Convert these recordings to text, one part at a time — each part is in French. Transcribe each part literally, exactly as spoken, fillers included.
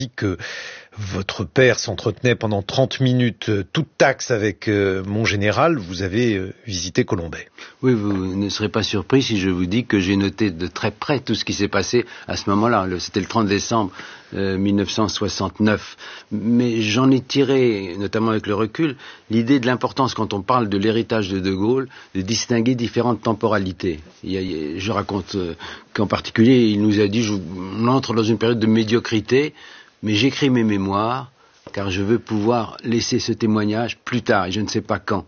que votre père s'entretenait pendant trente minutes, euh, toute taxe avec euh, mon général, vous avez euh, visité Colombey. Oui, vous ne serez pas surpris si je vous dis que j'ai noté de très près tout ce qui s'est passé à ce moment-là. Le, c'était le trente décembre euh, mille neuf cent soixante-neuf. Mais j'en ai tiré, notamment avec le recul, l'idée de l'importance, quand on parle de l'héritage de De Gaulle, de distinguer différentes temporalités. Il y a, il y a, je raconte euh, qu'en particulier, il nous a dit, je, on entre dans une période de médiocrité, mais j'écris mes mémoires car je veux pouvoir laisser ce témoignage plus tard, et je ne sais pas quand.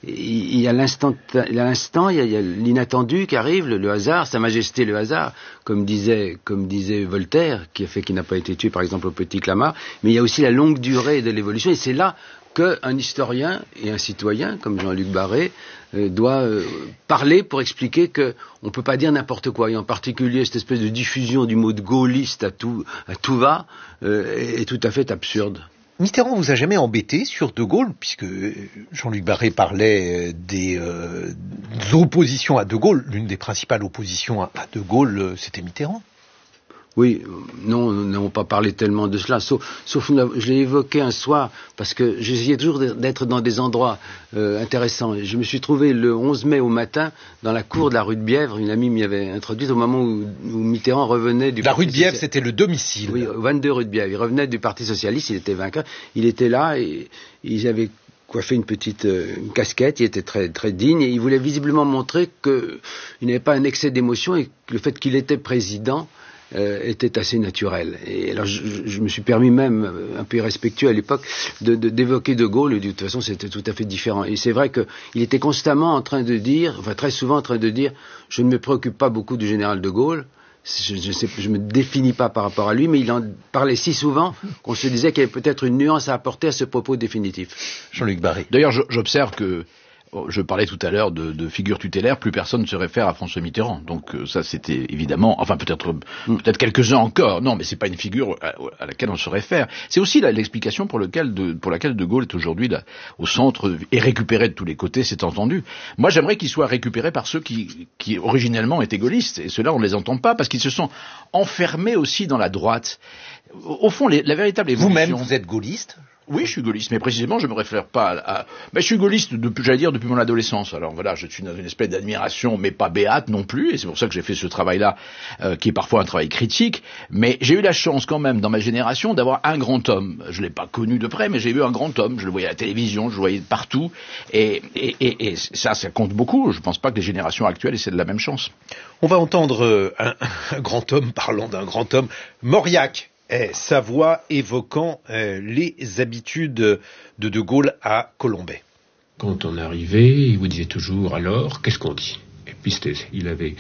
Il y a l'instant, l'instant il y a, il y a l'inattendu qui arrive, le, le hasard, Sa Majesté le hasard, comme disait, comme disait Voltaire, qui a fait qu'il n'a pas été tué, par exemple, au Petit Clamart, mais il y a aussi la longue durée de l'évolution, et c'est là qu'un historien et un citoyen, comme Jean-Luc Barré, euh, doit euh, parler pour expliquer qu'on ne peut pas dire n'importe quoi, et en particulier cette espèce de diffusion du mot de gaulliste à tout, à tout va, euh, est, est tout à fait absurde. Mitterrand vous a jamais embêté sur De Gaulle, puisque Jean-Luc Barré parlait des, euh, des oppositions à De Gaulle. L'une des principales oppositions à, à De Gaulle, c'était Mitterrand. Oui, non, nous n'avons pas parlé tellement de cela, sauf, sauf je l'ai évoqué un soir, parce que j'essayais toujours d'être dans des endroits euh, intéressants. Je me suis trouvé le onze mai au matin dans la cour de la rue de Bièvre, une amie m'y avait introduite au moment où, où Mitterrand revenait du La Parti rue de Bièvre, Social... c'était le domicile. Oui, vingt-deux rue de Bièvre. Il revenait du Parti Socialiste, il était vainqueur. Il était là et ils avaient coiffé une petite euh, une casquette, il était très, très digne et il voulait visiblement montrer qu'il n'avait pas un excès d'émotion et que le fait qu'il était président Euh, était assez naturel. Et alors je, je me suis permis même, un peu irrespectueux à l'époque, de, de, d'évoquer De Gaulle, et de toute façon c'était tout à fait différent. Et c'est vrai qu'il était constamment en train de dire, enfin très souvent en train de dire, je ne me préoccupe pas beaucoup du général De Gaulle, je ne me définis pas par rapport à lui, mais il en parlait si souvent qu'on se disait qu'il y avait peut-être une nuance à apporter à ce propos définitif. Jean-Luc Barré. D'ailleurs, j'observe que je parlais tout à l'heure de, de figure tutélaire, plus personne ne se réfère à François Mitterrand. Donc euh, ça c'était évidemment, enfin peut-être peut-être quelques-uns encore, non mais c'est pas une figure à, à laquelle on se réfère. C'est aussi là, l'explication pour, lequel de, pour laquelle De Gaulle est aujourd'hui là, au centre et récupéré de tous les côtés, c'est entendu. Moi j'aimerais qu'il soit récupéré par ceux qui, qui originellement étaient gaullistes, et ceux-là on ne les entend pas parce qu'ils se sont enfermés aussi dans la droite. Au, au fond, les, la véritable évolution... Vous-même, vous êtes gaulliste ? Oui, je suis gaulliste, mais précisément, je me réfère pas à... à... Ben, je suis gaulliste, depuis, j'allais dire, depuis mon adolescence. Alors voilà, je suis dans une espèce d'admiration, mais pas béate non plus, et c'est pour ça que j'ai fait ce travail-là, euh, qui est parfois un travail critique. Mais j'ai eu la chance quand même, dans ma génération, d'avoir un grand homme. Je l'ai pas connu de près, mais j'ai vu un grand homme. Je le voyais à la télévision, je le voyais partout, et, et, et, et ça, ça compte beaucoup. Je pense pas que les générations actuelles essaient de la même chance. On va entendre euh, un, un grand homme parlant d'un grand homme, Mauriac. Eh, sa voix évoquant euh, les habitudes de De Gaulle à Colombey. Quand on arrivait, il vous disait toujours « alors, qu'est-ce qu'on dit ?» Et puis il avait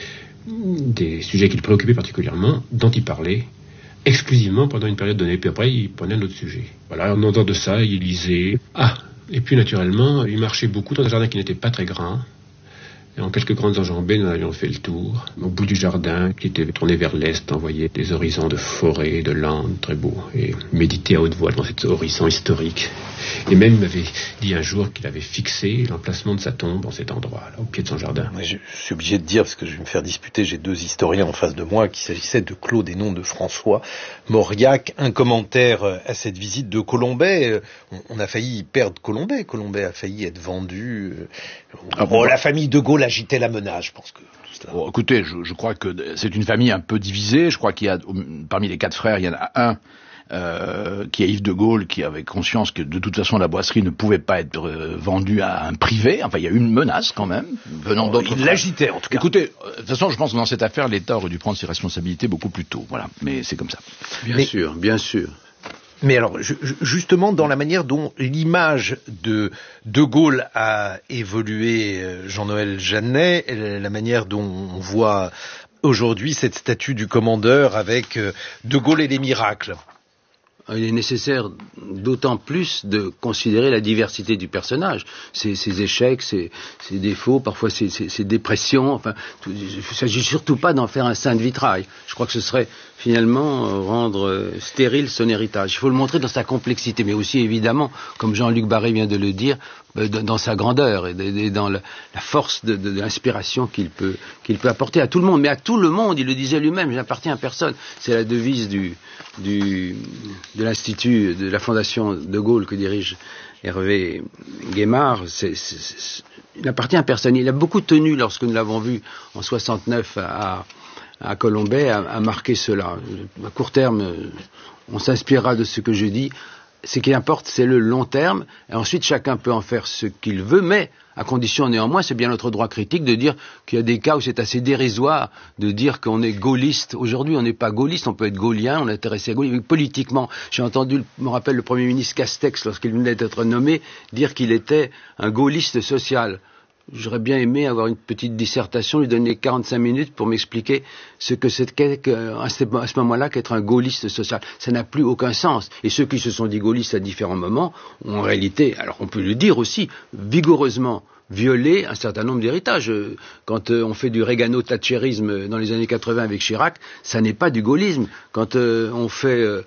des sujets qui le préoccupaient particulièrement, dont il parlait exclusivement pendant une période donnée. Puis après, il prenait un autre sujet. Voilà, en dehors de ça, il lisait. Ah, et puis naturellement, il marchait beaucoup dans un jardin qui n'était pas très grand. Et en quelques grandes enjambées, nous avions fait le tour. Au bout du jardin, qui était tourné vers l'est, on voyait des horizons de forêts, de landes, très beaux. Et méditer à haute voix dans cet horizon historique. Et même, il m'avait dit un jour qu'il avait fixé l'emplacement de sa tombe en cet endroit-là, au pied de son jardin. Ouais, je suis obligé de dire, parce que je vais me faire disputer, j'ai deux historiens en face de moi, qu'il s'agissait de Claude et non de François Mauriac. Un commentaire à cette visite de Colombey. On, on a failli perdre Colombey. Colombey a failli être vendu. Ah bon, bon, la famille de Gaulle agitait la menace, je pense que... Bon, écoutez, je, je crois que c'est une famille un peu divisée. Je crois qu'il y a, parmi les quatre frères, il y en a un euh, qui est Yves de Gaulle, qui avait conscience que de toute façon la boisserie ne pouvait pas être euh, vendue à un privé. Enfin, il y a eu une menace quand même, venant d'autres. Il l'agitait en tout cas. Écoutez, euh, de toute façon, je pense que dans cette affaire, l'État aurait dû prendre ses responsabilités beaucoup plus tôt. Voilà, mais c'est comme ça. Bien mais... sûr, bien sûr. Mais alors, justement, dans la manière dont l'image de De Gaulle a évolué, Jean-Noël Jeannet, la manière dont on voit aujourd'hui cette statue du commandeur avec De Gaulle et les miracles. Il est nécessaire d'autant plus de considérer la diversité du personnage, ses, ses échecs, ses, ses défauts, parfois ses, ses, ses dépressions. Enfin, tout, il ne s'agit surtout pas d'en faire un saint de vitrail. Je crois que ce serait finalement rendre euh, stérile son héritage. Il faut le montrer dans sa complexité, mais aussi évidemment, comme Jean-Luc Barré vient de le dire, euh, dans sa grandeur et, de, et dans le, la force de, de, de l'inspiration qu'il peut, qu'il peut apporter à tout le monde. Mais à tout le monde, il le disait lui-même, je n'appartiens à personne. C'est la devise du... du de l'Institut, de la Fondation de Gaulle que dirige Hervé Guémard, c'est, c'est, c'est, il n'appartient à personne. Il a beaucoup tenu, lorsque nous l'avons vu en soixante-neuf à, à Colombey, à, à marquer cela. À court terme, on s'inspirera de ce que je dis. Ce qui importe, c'est le long terme, et ensuite chacun peut en faire ce qu'il veut, mais à condition néanmoins, c'est bien notre droit critique de dire qu'il y a des cas où c'est assez dérisoire de dire qu'on est gaulliste. Aujourd'hui, on n'est pas gaulliste, on peut être gaullien, on est intéressé à Gaulle. Politiquement, j'ai entendu, je me rappelle le Premier ministre Castex, lorsqu'il venait d'être nommé, dire qu'il était un gaulliste social. J'aurais bien aimé avoir une petite dissertation, lui donner quarante-cinq minutes pour m'expliquer ce que c'était à ce moment-là qu'être un gaulliste social. Ça n'a plus aucun sens. Et ceux qui se sont dit gaullistes à différents moments ont en réalité, alors on peut le dire aussi, vigoureusement violé un certain nombre d'héritages. Quand euh, on fait du régano-thatchérisme dans les années quatre-vingts avec Chirac, ça n'est pas du gaullisme. Quand euh, on fait euh,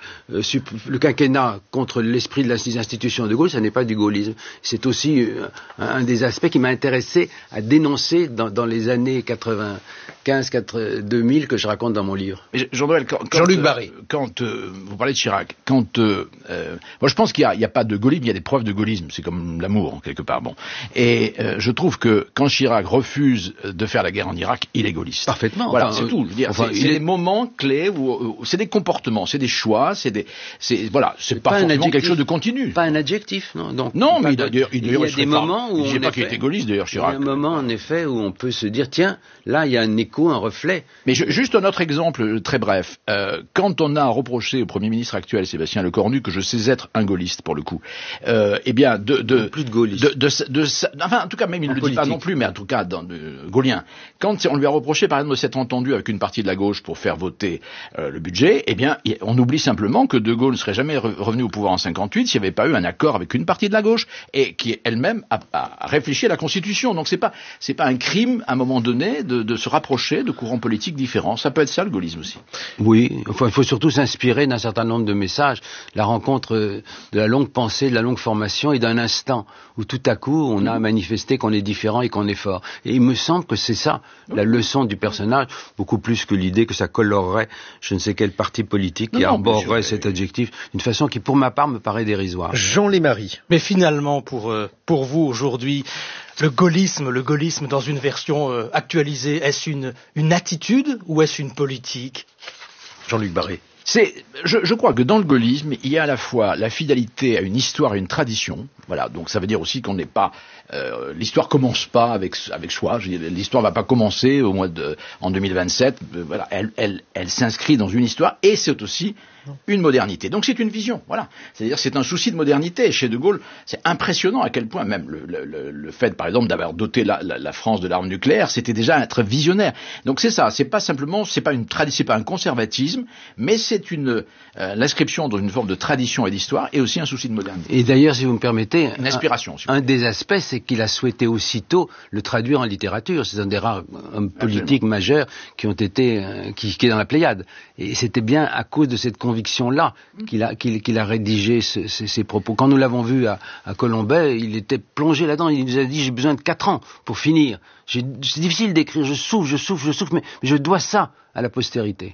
le quinquennat contre l'esprit de l'institution de Gaulle, ça n'est pas du gaullisme. C'est aussi euh, un des aspects qui m'a intéressé à dénoncer dans, dans les années quatre-vingt-quinze deux mille que je raconte dans mon livre. Jean-Noël, quand, quand, Jean-Luc euh, Barré. Quand euh, vous parlez de Chirac, quand euh, euh, moi je pense qu'il n'y a, a pas de gaullisme, il y a des preuves de gaullisme. C'est comme l'amour quelque part. Bon. Et euh, je trouve que quand Chirac refuse de faire la guerre en Irak, il est gaulliste. Parfaitement. Voilà, enfin, c'est euh, tout. Je veux dire, enfin, c'est c'est est... des moments clés où, où c'est des comportements, c'est des choix, c'est des, c'est voilà, c'est, c'est pas, pas forcément quelque chose de continu. Pas un adjectif, non. Donc, non, mais pas, il, d'ailleurs, il, il y a il des moments où je sais pas qu'il était gaulliste d'ailleurs, Chirac. Il y a un moment en effet où on peut se dire tiens, là il y a un écho, un reflet. Mais je, juste un autre exemple très bref. Euh, quand on a reproché au Premier ministre actuel Sébastien Lecornu que je sais être un gaulliste pour le coup, euh, eh bien de de plus de gaulliste. De, de, de, de, enfin en tout cas même il ne le dit pas non plus, mais en tout cas dans de, gaulien. Quand on lui a reproché par exemple de s'être entendu avec une partie de la gauche pour faire voter euh, le budget, eh bien on oublie simplement que De Gaulle ne serait jamais re- revenu au pouvoir en cinquante-huit s'il n'y avait pas eu un accord avec une partie de la gauche et qui elle-même a, a réfléchi à la Constitution. Donc c'est pas c'est pas un crime à un moment donné de, de se rapprocher de courants politiques différents. Ça peut être ça le gaullisme aussi. Oui, enfin, il faut surtout s'inspirer d'un certain nombre de messages, la rencontre de la longue pensée, de la longue formation et d'un instant où tout à coup on a manifesté qu'on est différent et qu'on est fort. Et il me semble que c'est ça, la leçon du personnage, beaucoup plus que l'idée que ça colorerait je ne sais quel parti politique qui arborerait cet adjectif d'une façon qui pour ma part me paraît dérisoire. Jean Lémarie. Mais finalement pour, euh, pour vous aujourd'hui, le gaullisme, le gaullisme dans une version euh, actualisée, est-ce une, une attitude ou est-ce une politique ? Jean-Luc Barré. C'est, je, je crois que dans le gaullisme, il y a à la fois la fidélité à une histoire et une tradition. Voilà, donc ça veut dire aussi qu'on n'est pas, euh, l'histoire commence pas avec avec soi. Je veux dire, l'histoire va pas commencer au mois de en deux mille vingt-sept. Euh, voilà, elle elle elle s'inscrit dans une histoire et c'est aussi une modernité. Donc c'est une vision. Voilà, c'est-à-dire c'est un souci de modernité. Chez De Gaulle, c'est impressionnant à quel point même le le, le fait, par exemple, d'avoir doté la, la, la France de l'arme nucléaire, c'était déjà être visionnaire. Donc c'est ça. C'est pas simplement, c'est pas une tradition, c'est pas un conservatisme, mais c'est une euh, l'inscription dans une forme de tradition et d'histoire et aussi un souci de modernité. Et d'ailleurs, si vous me permettez, une inspiration. Un, un des aspects, c'est qu'il a souhaité aussitôt le traduire en littérature. C'est un des rares hommes politiques Absolument. majeurs qui ont été, euh, qui, qui est dans la Pléiade. Et c'était bien à cause de cette conviction-là qu'il a, qu'il, qu'il a rédigé ce, ce, ces propos. Quand nous l'avons vu à, à Colombey, il était plongé là-dedans. Il nous a dit, j'ai besoin de quatre ans pour finir. J'ai, c'est difficile d'écrire. Je souffre, je souffre, je souffre, mais, mais je dois ça à la postérité.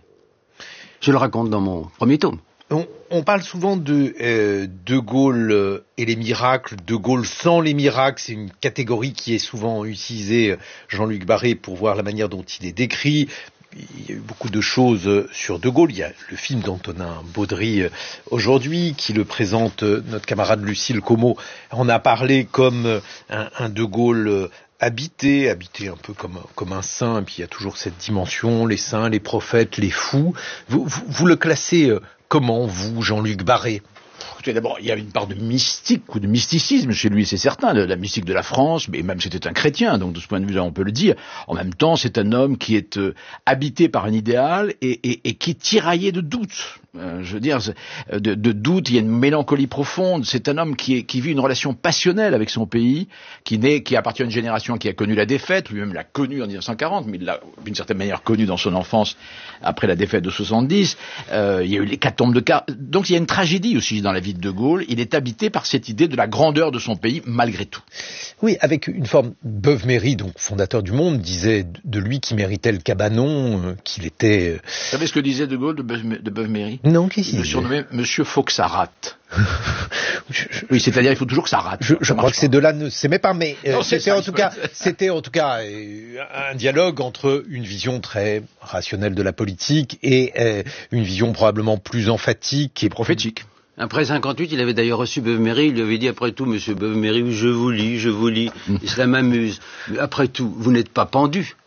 Je le raconte dans mon premier tome. On, on parle souvent de euh, De Gaulle et les miracles, De Gaulle sans les miracles, c'est une catégorie qui est souvent utilisée, Jean-Luc Barré, pour voir la manière dont il est décrit. Il y a eu beaucoup de choses sur De Gaulle. Il y a le film d'Antonin Baudry aujourd'hui qui le présente notre camarade Lucille Como. On a parlé comme un, un De Gaulle habité, habité un peu comme, comme un saint, et puis il y a toujours cette dimension, les saints, les prophètes, les fous. Vous, vous, vous le classez comment, vous, Jean-Luc Barré ? D'abord, il y a une part de mystique ou de mysticisme chez lui, c'est certain, la mystique de la France, mais même c'était un chrétien, donc de ce point de vue-là, on peut le dire. En même temps, c'est un homme qui est euh, habité par un idéal et, et, et qui est tiraillé de doutes. Euh, je veux dire, de, de doutes, il y a une mélancolie profonde. C'est un homme qui, est, qui vit une relation passionnelle avec son pays, qui naît, qui appartient à une génération qui a connu la défaite, lui-même l'a connue en dix-neuf cent quarante, mais il l'a d'une certaine manière connue dans son enfance après la défaite de soixante-dix. Euh, il y a eu l'hécatombe de Car... Donc il y a une tragédie aussi dans la vie dit De Gaulle, il est habité par cette idée de la grandeur de son pays, malgré tout. Oui, avec une forme... Beuve-Méry, donc fondateur du Monde, disait de lui qu'il méritait le cabanon, euh, qu'il était... Euh... Vous savez ce que disait De Gaulle de, Beuve, de Beuve-Méry? Non, qu'est-ce qu'il Il le surnommait Monsieur faut que ça rate. je, je, oui, c'est-à-dire il faut toujours que ça rate. Je, je crois que pas. ces deux-là ne s'aimaient pas, mais euh, non, c'était, ça, en tout cas, c'était en tout cas euh, un dialogue entre une vision très rationnelle de la politique et euh, une vision probablement plus emphatique et prophétique. Après cinquante-huit, il avait d'ailleurs reçu Beuve-Méry, il lui avait dit, après tout, monsieur Beuve-Méry, je vous lis, je vous lis, et cela m'amuse. Mais après tout, vous n'êtes pas pendu.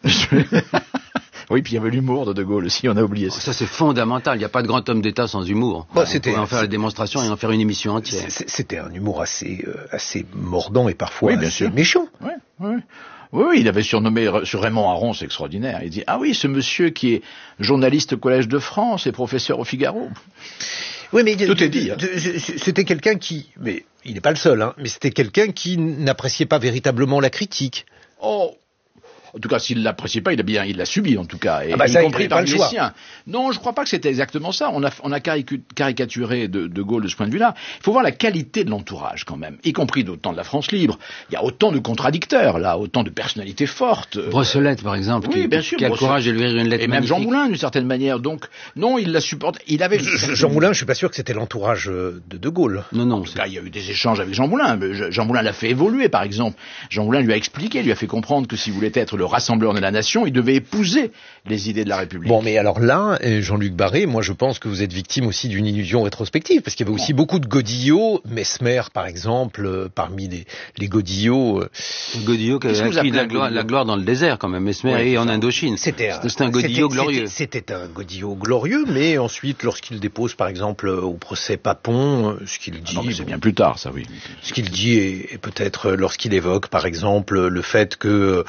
Oui, puis il y avait l'humour de De Gaulle aussi, on a oublié ça. Ça, c'est fondamental, il n'y a pas de grand homme d'État sans humour. Bon, on c'était, pourrait en faire la démonstration et en faire une émission entière. C'était un humour assez, euh, assez mordant et parfois oui, bien assez sûr. méchant. Oui, oui. Oui, oui, il avait surnommé sur Raymond Aron, c'est extraordinaire. Il dit, ah oui, ce monsieur qui est journaliste au Collège de France et professeur au Figaro. Oui, mais tout est dit. Hein. C'était quelqu'un qui, mais il n'est pas le seul, hein, mais c'était quelqu'un qui n'appréciait pas véritablement la critique. Oh. En tout cas, s'il l'appréciait pas, il a bien, il l'a subi en tout cas, et ah bah y ça, compris par les choix. siens. Non, je crois pas que c'était exactement ça. On a, on a caricaturé de, de Gaulle de ce point de vue-là. Il faut voir la qualité de l'entourage quand même, y compris de temps de la France libre. Il y a autant de contradicteurs là, autant de personnalités fortes. Brossolette, par exemple, oui, qui, bien sûr, qui a le courage de lui écrire une lettre et magnifique. même Jean Moulin, d'une certaine manière. Donc, non, il la supporte. Il avait. Jean Moulin, je suis pas sûr que c'était l'entourage de De Gaulle. Non, non. En tout cas, il y a eu des échanges avec Jean Moulin. Jean Moulin l'a fait évoluer, par exemple. Jean Moulin lui a expliqué, lui a fait comprendre que s'il voulait être le rassembleur de la nation, il devait épouser les idées de la République. Bon, mais alors là, Jean-Luc Barré, moi je pense que vous êtes victime aussi d'une illusion rétrospective, parce qu'il y avait aussi bon. beaucoup de godillots, Mesmer par exemple, euh, parmi les, les godillots. Euh... Godillot qui avait acquis la gloire, la gloire dans le désert quand même, Mesmer oui, et en Indochine. C'était un, un godillot glorieux. C'était un godillot glorieux, mais ensuite lorsqu'il dépose par exemple au procès Papon, ce qu'il dit... Ah non, c'est bien plus tard ça, oui. Ce qu'il dit est, est peut-être lorsqu'il évoque par exemple le fait que...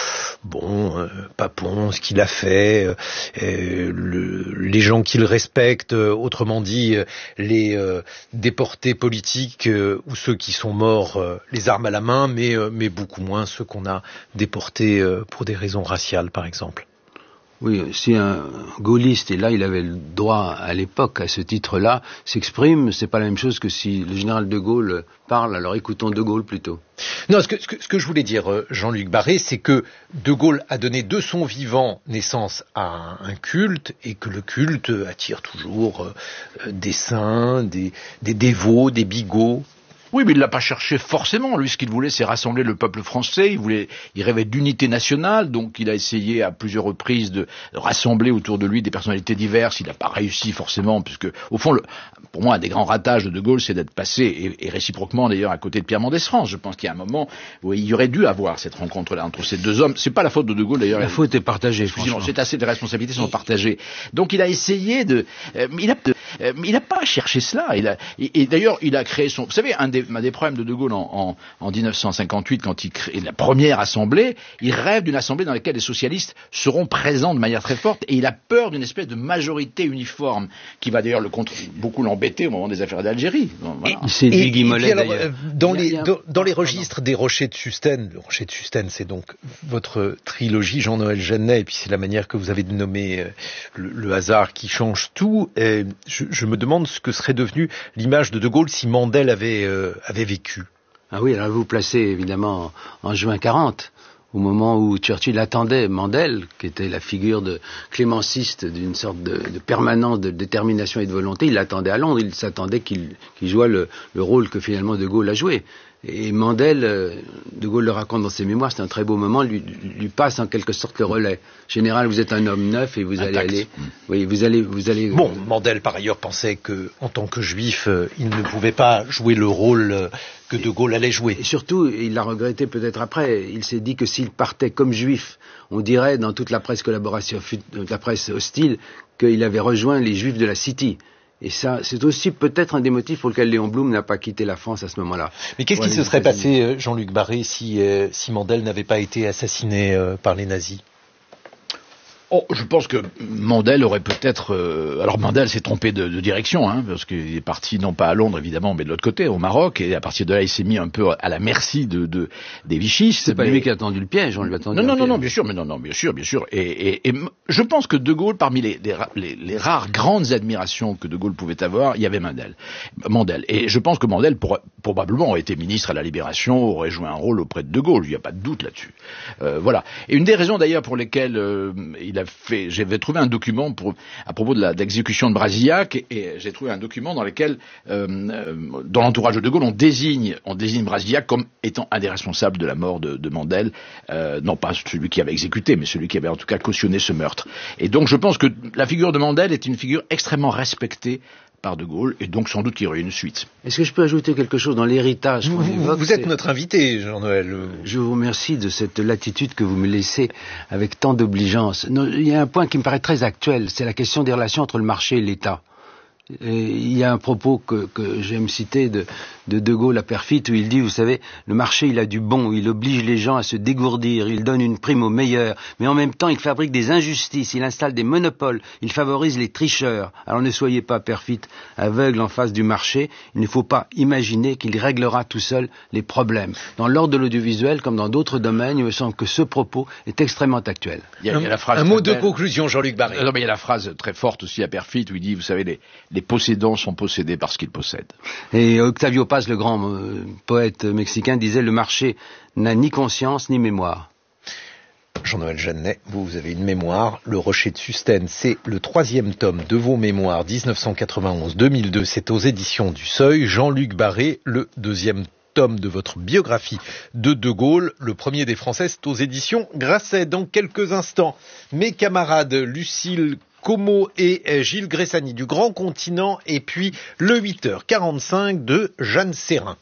Bon, euh, Papon, ce qu'il a fait, euh, le, les gens qu'il respecte, euh, autrement dit, euh, les euh, déportés politiques euh, ou ceux qui sont morts euh, les armes à la main, mais, euh, mais beaucoup moins ceux qu'on a déportés euh, pour des raisons raciales, par exemple. Oui, si un gaulliste, et là il avait le droit à l'époque à ce titre-là, s'exprime, c'est pas la même chose que si le général de Gaulle parle, alors écoutons de Gaulle plutôt. Non, ce que, ce que, ce que je voulais dire, Jean-Luc Barré, c'est que de Gaulle a donné de son vivant naissance à un, un culte, et que le culte attire toujours euh, des saints, des, des dévots, des bigots. Oui, mais il l'a pas cherché forcément. Lui, ce qu'il voulait, c'est rassembler le peuple français. Il voulait, il rêvait d'unité nationale, donc il a essayé à plusieurs reprises de rassembler autour de lui des personnalités diverses. Il n'a pas réussi forcément, puisque au fond, le, pour moi, un des grands ratages de De Gaulle, c'est d'être passé, et, et réciproquement d'ailleurs, à côté de Pierre Mendès France. Je pense qu'il y a un moment où il y aurait dû avoir cette rencontre-là entre ces deux hommes. C'est pas la faute de De Gaulle d'ailleurs. La faute est partagée. C'est assez, les responsabilités sont partagées. Donc il a essayé de, euh, il a, euh, il n'a pas cherché cela. Il a, et, et d'ailleurs, il a créé son. Vous savez, un des un des problèmes de De Gaulle en, en, en dix-neuf cent cinquante-huit, quand il crée la première assemblée, il rêve d'une assemblée dans laquelle les socialistes seront présents de manière très forte, et il a peur d'une espèce de majorité uniforme, qui va d'ailleurs le contre, beaucoup l'embêter au moment des affaires d'Algérie. Voilà. Il s'est dit Guy Mollet, alors, euh, dans, les, bien... dans, dans les registres des Rochers de Sustène, le Rocher de Sustène, c'est donc votre trilogie Jean-Noël Jeannet, et puis c'est la manière que vous avez de nommer euh, le, le hasard qui change tout. Et je, je me demande ce que serait devenu l'image de De Gaulle si Mandel avait, euh, avait vécu. Ah oui, alors vous vous placez évidemment en, en juin quarante, au moment où Churchill attendait Mandel, qui était la figure de clémenciste d'une sorte de, de permanence de détermination et de volonté. Il l'attendait à Londres, il s'attendait qu'il, qu'il joue le, le rôle que finalement De Gaulle a joué. Et Mandel, De Gaulle le raconte dans ses mémoires, c'est un très beau moment, lui, lui passe en quelque sorte le relais. Général, vous êtes un homme neuf et vous Intact. allez aller... Oui, vous allez, vous allez... Bon, Mandel, par ailleurs, pensait que, en tant que juif, euh, il ne pouvait pas jouer le rôle euh, que De Gaulle allait jouer. Et surtout, il l'a regretté peut-être après, il s'est dit que s'il partait comme juif, on dirait dans toute la presse collaboration, la presse hostile, qu'il avait rejoint les juifs de la City. Et ça, c'est aussi peut-être un des motifs pour lequel Léon Blum n'a pas quitté la France à ce moment-là. Mais qu'est-ce qui se serait passé, Jean-Luc Barré, si, euh, si Mandel n'avait pas été assassiné euh, par les nazis ? Oh, je pense que Mandel aurait peut-être... Euh, alors Mandel s'est trompé de, de direction, hein, parce qu'il est parti non pas à Londres évidemment, mais de l'autre côté, au Maroc, et à partir de là, il s'est mis un peu à la merci de, de des vichistes. C'est pas mais... lui qui a tendu le piège, on lui a tendu non, le non, piège. Non, non, bien sûr, mais non, non, bien sûr, bien sûr. Et, et, et je pense que De Gaulle, parmi les, les, les, les rares grandes admirations que De Gaulle pouvait avoir, il y avait Mandel. Mandel. Et je pense que Mandel pour, probablement aurait été ministre à la Libération, aurait joué un rôle auprès de De Gaulle. Il n'y a pas de doute là-dessus. Euh, voilà. Et une des raisons d'ailleurs pour lesquelles euh, il a fait, j'avais trouvé un document pour, à propos de, la, de l'exécution de Brasillac, et, et j'ai trouvé un document dans lequel, euh, euh, dans l'entourage de De Gaulle, on désigne, on désigne Brasillac comme étant un des responsables de la mort de, de Mandel, euh, non pas celui qui avait exécuté, mais celui qui avait en tout cas cautionné ce meurtre. Et donc je pense que la figure de Mandel est une figure extrêmement respectée par De Gaulle, et donc sans doute qu'il y aurait une suite. Est-ce que je peux ajouter quelque chose dans l'héritage qu'on vous, évoque? Vous êtes c'est... notre invité, Jean-Noël. Je vous remercie de cette latitude que vous me laissez avec tant d'obligeance. Non, il y a un point qui me paraît très actuel, c'est la question des relations entre le marché et l'État. Et il y a un propos que, que j'aime citer de, de De Gaulle à Perfit où il dit, vous savez, le marché il a du bon, il oblige les gens à se dégourdir, il donne une prime aux meilleurs, mais en même temps il fabrique des injustices, il installe des monopoles, il favorise les tricheurs. Alors ne soyez pas Perfit aveugle en face du marché, il ne faut pas imaginer qu'il réglera tout seul les problèmes. Dans l'ordre de l'audiovisuel comme dans d'autres domaines, il me semble que ce propos est extrêmement actuel. Il y a, un, il y a la phrase un mot de belle. conclusion, Jean-Luc Barré. Non, mais il y a la phrase très forte aussi à Perfit où il dit, vous savez, les, les possédants sont possédés parce qu'ils possèdent. Et Octavio Paz, le grand euh, poète mexicain, disait « Le marché n'a ni conscience ni mémoire ». Jean-Noël Jeannet, vous, vous avez une mémoire. Le Rocher de Sustène, c'est le troisième tome de vos mémoires dix-neuf cent quatre-vingt-onze deux mille deux. C'est aux éditions du Seuil. Jean-Luc Barré, le deuxième tome de votre biographie de De Gaulle. Le premier des Français, c'est aux éditions Grasset. Dans quelques instants, mes camarades Lucille Como et Gilles Gressani du Grand Continent, et puis le huit heures quarante-cinq de Jeanne Serrin.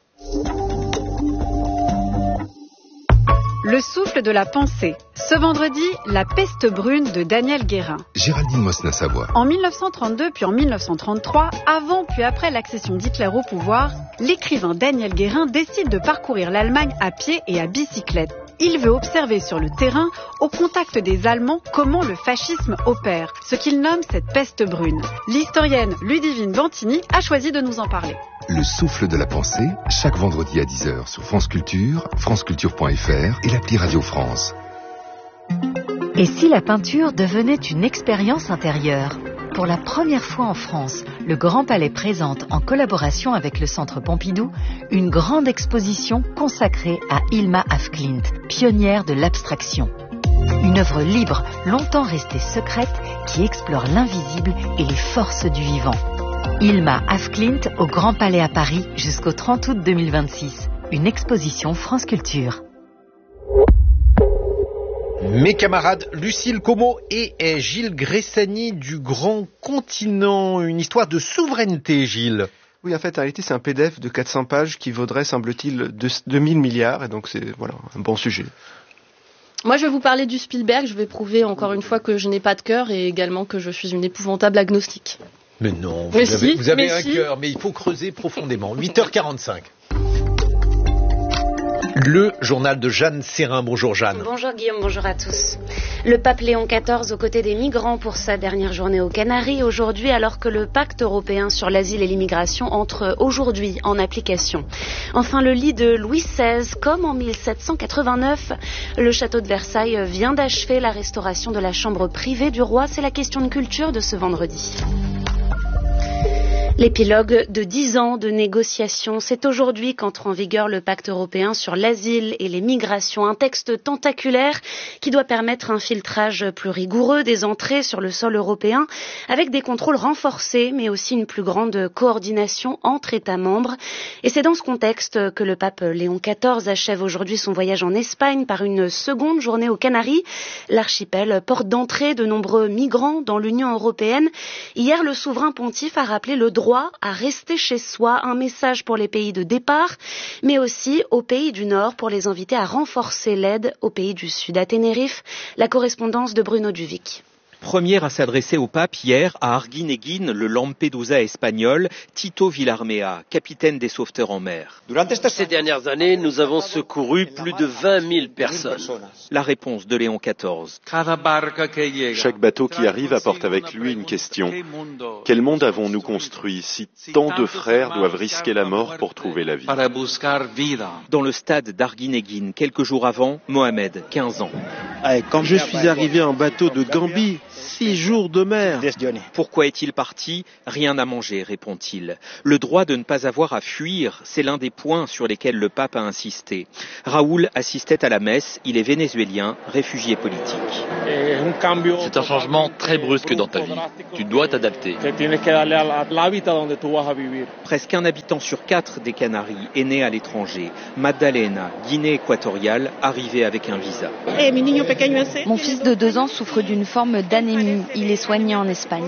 Le souffle de la pensée. Ce vendredi, La peste brune de Daniel Guérin. Géraldine Mosna-Savoie. En mille neuf cent trente-deux puis en mille neuf cent trente-trois, avant puis après l'accession d'Hitler au pouvoir, l'écrivain Daniel Guérin décide de parcourir l'Allemagne à pied et à bicyclette. Il veut observer sur le terrain, au contact des Allemands, comment le fascisme opère, ce qu'il nomme cette peste brune. L'historienne Ludivine Bantini a choisi de nous en parler. Le souffle de la pensée, chaque vendredi à dix heures sur France Culture, franceculture point f r et l'appli Radio France. Et si la peinture devenait une expérience intérieure ? Pour la première fois en France, le Grand Palais présente, en collaboration avec le Centre Pompidou, une grande exposition consacrée à Hilma af Klint, pionnière de l'abstraction. Une œuvre libre, longtemps restée secrète, qui explore l'invisible et les forces du vivant. Hilma af Klint au Grand Palais à Paris jusqu'au trente août deux mille vingt-six. Une exposition France Culture. Mes camarades Lucille Como et Gilles Gressani du Grand Continent. Une histoire de souveraineté, Gilles. Oui, en fait, en réalité, c'est un P D F de quatre cents pages qui vaudrait, semble-t-il, deux mille milliards. Et donc, c'est voilà, un bon sujet. Moi, je vais vous parler du Spielberg. Je vais prouver encore une fois que je n'ai pas de cœur et également que je suis une épouvantable agnostique. Mais non, vous mais avez, si, vous avez mais un si. cœur, mais il faut creuser profondément. huit heures quarante-cinq. Le journal de Jeanne Serrin. Bonjour Jeanne. Bonjour Guillaume, bonjour à tous. Le pape Léon quatorze aux côtés des migrants pour sa dernière journée aux Canaries aujourd'hui, alors que le pacte européen sur l'asile et l'immigration entre aujourd'hui en application. Enfin, le lit de Louis seize, comme en mille sept cent quatre-vingt-neuf, le château de Versailles vient d'achever la restauration de la chambre privée du roi. C'est la question de culture de ce vendredi. L'épilogue de dix ans de négociations, c'est aujourd'hui qu'entre en vigueur le pacte européen sur l'asile et les migrations, un texte tentaculaire qui doit permettre un filtrage plus rigoureux des entrées sur le sol européen avec des contrôles renforcés mais aussi une plus grande coordination entre États membres. Et c'est dans ce contexte que le pape Léon quatorze achève aujourd'hui son voyage en Espagne par une seconde journée aux Canaries. L'archipel porte d'entrée de nombreux migrants dans l'Union européenne. Hier, le souverain pontife a rappelé le droit à rester chez soi, un message pour les pays de départ, mais aussi aux pays du Nord pour les inviter à renforcer l'aide aux pays du Sud. À Tenerife, la correspondance de Bruno Duvic. Premier à s'adresser au pape hier à Arguineguín, le Lampedusa espagnol, Tito Villarmea, capitaine des sauveteurs en mer. Ces dernières années, nous avons secouru plus de vingt mille personnes. La réponse de Léon quatorze. Chaque bateau qui arrive apporte avec lui une question. Quel monde avons-nous construit si tant de frères doivent risquer la mort pour trouver la vie? Dans le stade d'Arguineguín, quelques jours avant, Mohamed, quinze ans. Quand je suis arrivé en bateau de Gambie, six jours de mer. Pourquoi est-il parti? Rien à manger, répond-il. Le droit de ne pas avoir à fuir, c'est l'un des points sur lesquels le pape a insisté. Raoul assistait à la messe, il est vénézuélien, réfugié politique. C'est un changement très brusque dans ta vie. Tu dois t'adapter. Presque un habitant sur quatre des Canaries est né à l'étranger. Magdalena, Guinée équatoriale, arrivée avec un visa. Mon fils de deux ans souffre d'une forme d'anémie. Il est soigné en Espagne.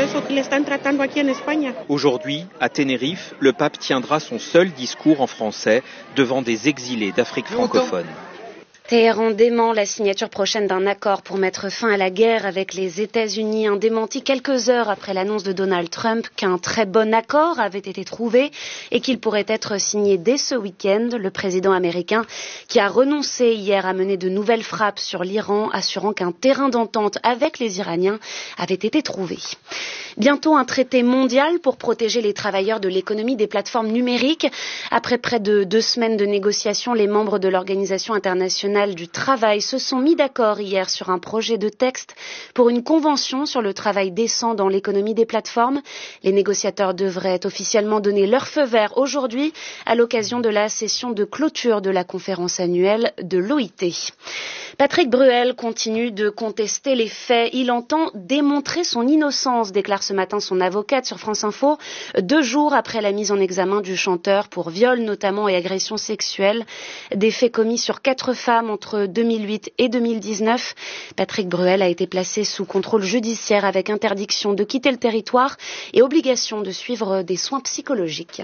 Aujourd'hui, à Tenerife, le pape tiendra son seul discours en français devant des exilés d'Afrique francophone. Téhéran dément la signature prochaine d'un accord pour mettre fin à la guerre avec les États-Unis. Un démenti quelques heures après l'annonce de Donald Trump qu'un très bon accord avait été trouvé et qu'il pourrait être signé dès ce week-end. Le président américain qui a renoncé hier à mener de nouvelles frappes sur l'Iran, assurant qu'un terrain d'entente avec les Iraniens avait été trouvé. Bientôt un traité mondial pour protéger les travailleurs de l'économie des plateformes numériques. Après près de deux semaines de négociations, les membres de l'Organisation internationale du travail se sont mis d'accord hier sur un projet de texte pour une convention sur le travail décent dans l'économie des plateformes. Les négociateurs devraient officiellement donner leur feu vert aujourd'hui à l'occasion de la session de clôture de la conférence annuelle de l'O I T. Patrick Bruel continue de contester les faits. Il entend démontrer son innocence, déclare ce matin son avocate sur France Info, deux jours après la mise en examen du chanteur pour viol notamment et agression sexuelle, des faits commis sur quatre femmes entre deux mille huit et deux mille dix-neuf. Patrick Bruel a été placé sous contrôle judiciaire avec interdiction de quitter le territoire et obligation de suivre des soins psychologiques.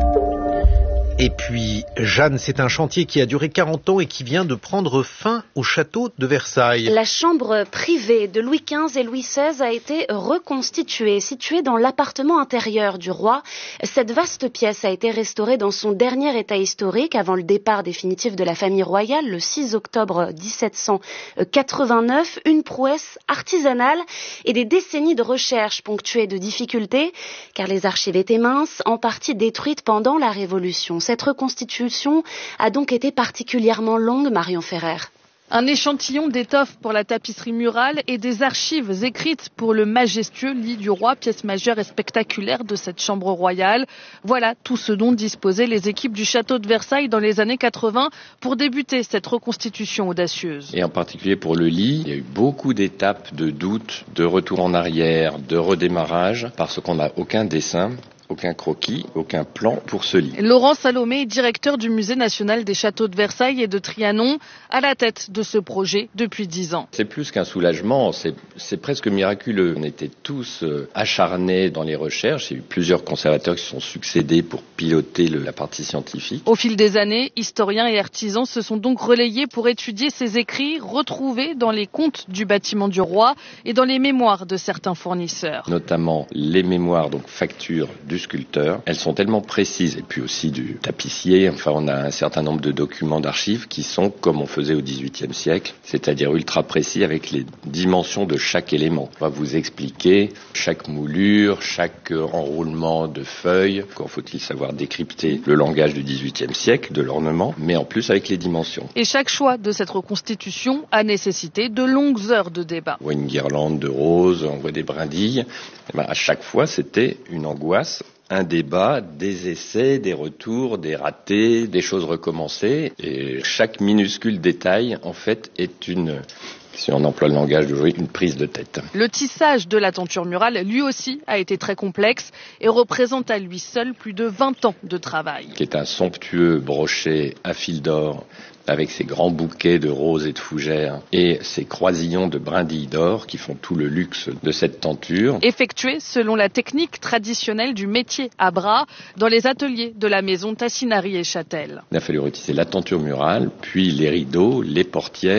Et puis, Jeanne, c'est un chantier qui a duré quarante ans et qui vient de prendre fin au château de Versailles. La chambre privée de Louis quinze et Louis seize a été reconstituée, située dans l'appartement intérieur du roi. Cette vaste pièce a été restaurée dans son dernier état historique avant le départ définitif de la famille royale le six octobre dix-sept cent quatre-vingt-neuf. Une prouesse artisanale et des décennies de recherche ponctuées de difficultés, car les archives étaient minces, en partie détruites pendant la Révolution. Cette reconstitution a donc été particulièrement longue, Marion Ferrer. Un échantillon d'étoffe pour la tapisserie murale et des archives écrites pour le majestueux lit du roi, pièce majeure et spectaculaire de cette chambre royale. Voilà tout ce dont disposaient les équipes du château de Versailles dans les années quatre-vingts pour débuter cette reconstitution audacieuse. Et en particulier pour le lit, il y a eu beaucoup d'étapes de doute, de retour en arrière, de redémarrage, parce qu'on n'a aucun dessin. Aucun croquis, aucun plan pour ce lit. Laurent Salomé est directeur du Musée national des châteaux de Versailles et de Trianon, à la tête de ce projet depuis dix ans. C'est plus qu'un soulagement, c'est, c'est presque miraculeux. On était tous euh, acharnés dans les recherches. Il y a eu plusieurs conservateurs qui se sont succédés pour piloter le, la partie scientifique. Au fil des années, historiens et artisans se sont donc relayés pour étudier ces écrits retrouvés dans les comptes du bâtiment du roi et dans les mémoires de certains fournisseurs. Notamment les mémoires, donc factures du sculpteur. Elles sont tellement précises, et puis aussi du tapissier. Enfin, on a un certain nombre de documents d'archives qui sont comme on faisait au dix-huitième siècle, c'est-à-dire ultra précis avec les dimensions de chaque élément. On va vous expliquer chaque moulure, chaque enroulement de feuilles. Encore faut-il savoir décrypter le langage du dix-huitième siècle, de l'ornement, mais en plus avec les dimensions. Et chaque choix de cette reconstitution a nécessité de longues heures de débat. On voit une guirlande de roses, on voit des brindilles. Et ben, à chaque fois, c'était une angoisse. Un débat, des essais, des retours, des ratés, des choses recommencées. Et chaque minuscule détail, en fait, est une, si on emploie le langage d'aujourd'hui, une prise de tête. Le tissage de la tenture murale, lui aussi, a été très complexe et représente à lui seul plus de vingt ans de travail. Qui est un somptueux brochet à fil d'or, avec ses grands bouquets de roses et de fougères et ses croisillons de brindilles d'or qui font tout le luxe de cette tenture. Effectué selon la technique traditionnelle du métier à bras dans les ateliers de la maison Tassinari et Châtel. Il a fallu retisser la tenture murale, puis les rideaux, les portières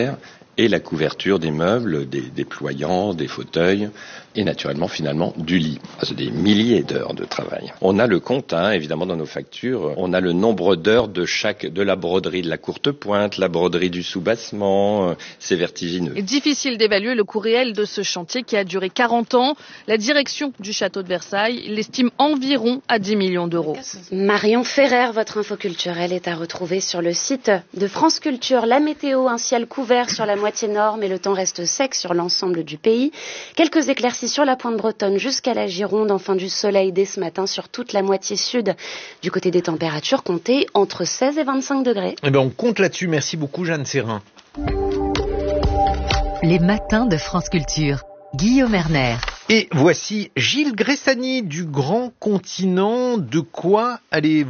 et la couverture des meubles, des déployants, des fauteuils et naturellement finalement du lit. C'est des milliers d'heures de travail. On a le compte, hein, évidemment dans nos factures, on a le nombre d'heures de chaque, de la broderie de la courte pointe, la broderie du soubassement, euh, c'est vertigineux. Il est difficile d'évaluer le coût réel de ce chantier qui a duré quarante ans. La direction du château de Versailles l'estime environ à dix millions d'euros. Marion Ferrer, votre info culturelle est à retrouver sur le site de France Culture. La météo, un ciel couvert sur la moitié nord, mais le temps reste sec sur l'ensemble du pays. Quelques éclaircies sur la pointe bretonne jusqu'à la Gironde, enfin du soleil dès ce matin sur toute la moitié sud. Du côté des températures, comptez entre seize et vingt-cinq degrés. Eh ben on compte là-dessus. Merci beaucoup, Jeanne Serrin. Les matins de France Culture. Guillaume Erner. Et voici Gilles Gressani du Grand Continent. De quoi allez